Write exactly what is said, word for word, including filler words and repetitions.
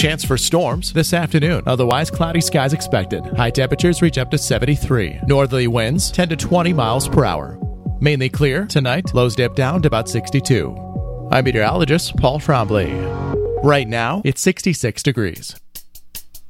chance for storms this afternoon. Otherwise, cloudy skies expected. High temperatures reach up to seventy-three. Northerly winds ten to twenty miles per hour. Mainly clear tonight. Lows dip down to about sixty-two. I'm meteorologist Paul Trombley. Right now, it's sixty-six degrees.